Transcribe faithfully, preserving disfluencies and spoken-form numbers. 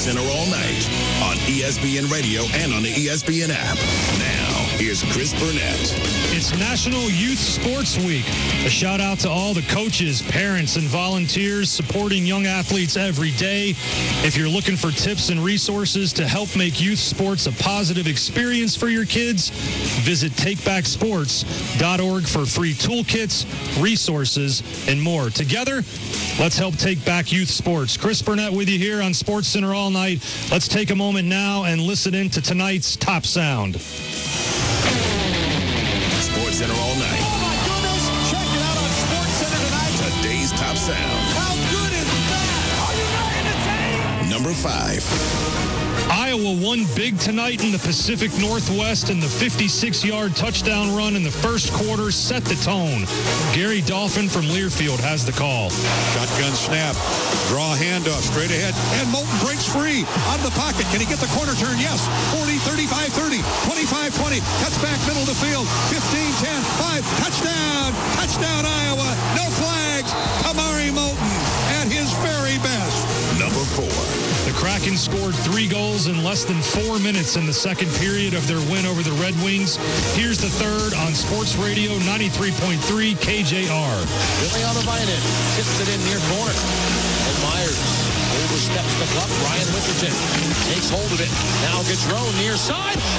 Center all night on E S P N Radio and on the E S P N app. Now, here's Chris Burnett. It's National Youth Sports Week. A shout out to all the coaches, parents, and volunteers supporting young athletes every day. If you're looking for tips and resources to help make youth sports a positive experience for your kids, visit take back sports dot org for free toolkits, resources, and more. Together, let's help take back youth sports. Chris Burnett with you here on Sports Center all night. Let's take a moment now and listen in to tonight's top sound. Sports Center all night. Oh, my goodness. Check it out on Sports Center tonight. Today's top sound. How good is that? Are you not entertained? Number five. Iowa won big tonight in the Pacific Northwest, and the fifty-six-yard touchdown run in the first quarter set the tone. Gary Dolphin from Learfield has the call. Shotgun snap. Draw handoff straight ahead. And Moulton breaks free out of the pocket. Can he get the corner turn? Yes. forty, thirty-five, thirty, twenty-five, twenty. Cuts back middle of the field. fifteen, ten, five. Touchdown. Touchdown, Iowa. No flags. Kamari Moulton at his very best. Number four. The Kraken scored three goals in less than four minutes in the second period of their win over the Red Wings. Here's the third on Sports Radio ninety-three point three K J R. Billy Otavainen tips it in near corner. And Myers oversteps the puck. Ryan Witherton takes hold of it. Now gets Rowe near side.